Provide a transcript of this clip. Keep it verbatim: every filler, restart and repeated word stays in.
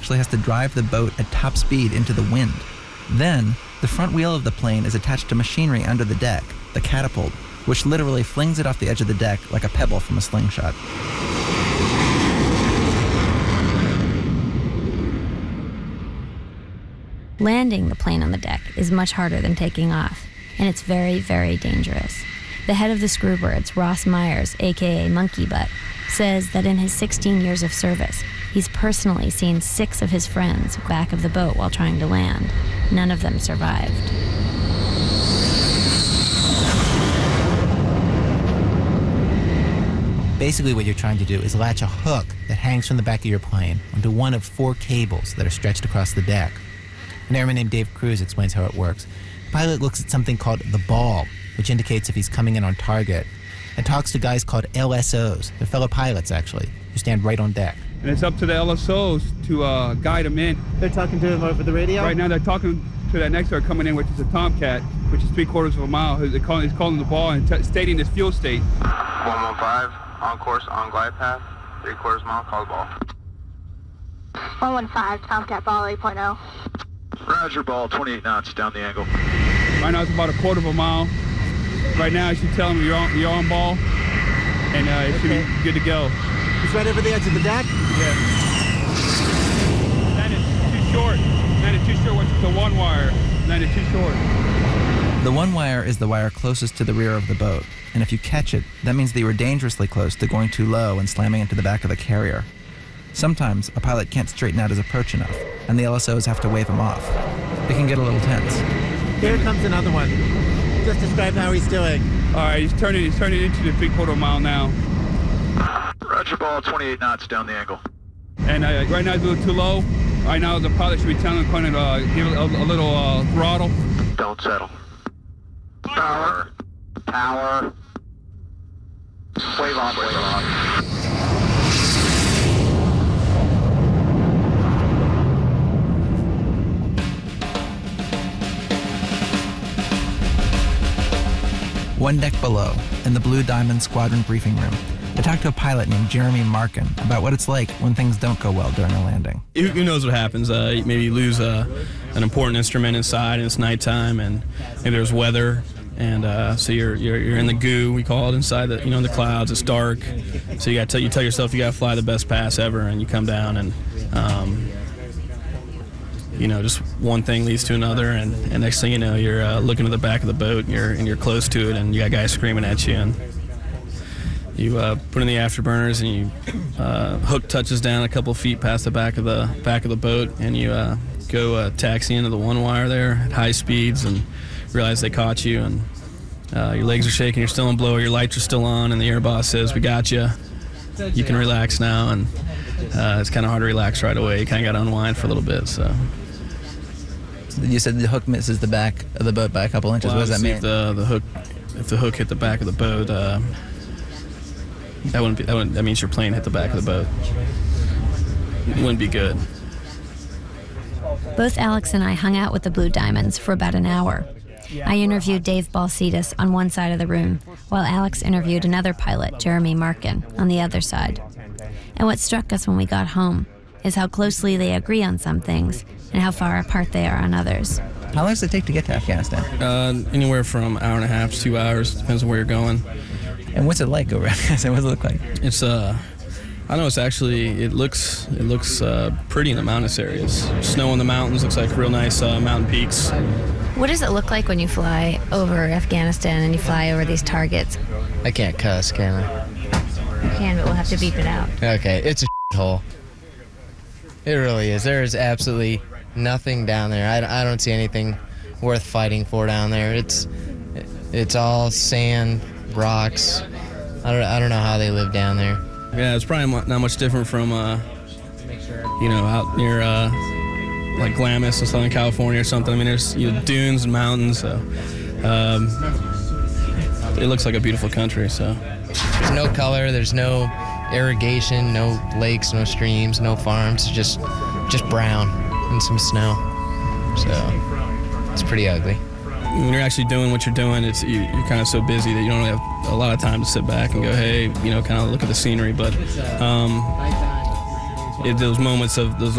actually has to drive the boat at top speed into the wind. Then, the front wheel of the plane is attached to machinery under the deck, the catapult, which literally flings it off the edge of the deck like a pebble from a slingshot. Landing the plane on the deck is much harder than taking off, and it's very, very dangerous. The head of the Screwbirds, Ross Myers, aka Monkey Butt, says that in his sixteen years of service, he's personally seen six of his friends back of the boat while trying to land. None of them survived. Basically what you're trying to do is latch a hook that hangs from the back of your plane onto one of four cables that are stretched across the deck. An airman named Dave Cruz explains how it works. The pilot looks at something called the ball, which indicates if he's coming in on target, and talks to guys called L S Os. They're fellow pilots, actually, who stand right on deck. And it's up to the L S Os to uh, guide them in. They're talking to him over the radio? Right now they're talking to that next one coming in, which is a Tomcat, which is three quarters of a mile. He's calling, he's calling the ball and t- stating his fuel state. one one five, on course, on glide path, three quarters mile, call the ball. one one five, Tomcat ball eight point oh. Roger, ball, twenty-eight knots, down the angle. Right now it's about a quarter of a mile. Right now, you should tell him you're on, you're on ball, and uh, it should Okay. be good to go. He's right over the edge of the deck? Yeah. That is too short. That is too short, which is the one wire. That is too short. The one wire is the wire closest to the rear of the boat, and if you catch it, that means that you were dangerously close to going too low and slamming into the back of the carrier. Sometimes, a pilot can't straighten out his approach enough, and the L S Os have to wave him off. It can get a little tense. Here comes another one. Just describe how he's doing. All right, he's turning, he's turning into the three-quarter mile now. Roger, ball, twenty-eight knots, down the angle. And uh, right now, it's a little too low. Right now, the pilot should be telling him, kind of uh, give it a, a little uh, throttle. Don't settle. Power. Power. Wave off, wave off. One deck below, in the Blue Diamond Squadron briefing room, I talked to a pilot named Jeremy Markin about what it's like when things don't go well during a landing. Who, who knows what happens? Uh, maybe you lose uh, an important instrument inside and it's nighttime, and maybe there's weather, and uh, so you're, you're you're in the goo, we call it, inside the you know in the clouds. It's dark, so you got tell you tell yourself you got to fly the best pass ever, and you come down and. Um, You know, just one thing leads to another, and, and next thing you know, you're uh, looking at the back of the boat, and you're and you're close to it, and you got guys screaming at you, and you uh, put in the afterburners, and you uh, hook touches down a couple feet past the back of the back of the boat, and you uh, go uh, taxi into the one wire there at high speeds, and realize they caught you, and uh, your legs are shaking, you're still in blower, your lights are still on, and the air boss says, "We got you. You can relax now," and uh, it's kind of hard to relax right away. You kind of got to unwind for a little bit, so. You said the hook misses the back of the boat by a couple inches. Well, what does that mean? If the, the hook, if the hook hit the back of the boat, uh, that wouldn't be. That, wouldn't, that means your plane hit the back of the boat. It wouldn't be good. Both Alex and I hung out with the Blue Diamonds for about an hour. I interviewed Dave Balsitis on one side of the room, while Alex interviewed another pilot, Jeremy Markin, on the other side. And what struck us when we got home is how closely they agree on some things and how far apart they are on others. How long does it take to get to Afghanistan? Uh, anywhere from an hour and a half to two hours, depends on where you're going. And what's it like over Afghanistan? What does it look like? It's uh, I know it's actually it looks it looks uh, pretty in the mountainous areas. Snow in the mountains, looks like real nice uh, mountain peaks. What does it look like when you fly over Afghanistan and you fly over these targets? I can't cuss, can I? You can, but we'll have to beep it out. Okay, it's a hole. It really is. There is absolutely nothing down there. I, I don't see anything worth fighting for down there. It's it's all sand, rocks. I don't I don't know how they live down there. Yeah, it's probably not much different from uh, you know, out near uh, like Glamis in Southern California or something. I mean, there's you know, dunes and mountains. So um, it looks like a beautiful country. So there's no color. There's no irrigation, no lakes, no streams, no farms. It's just just brown and some snow. So it's pretty ugly. When you're actually doing what you're doing, it's you, you're kind of so busy that you don't have a lot of time to sit back and go, hey, you know, kind of look at the scenery. But um, it, those moments of those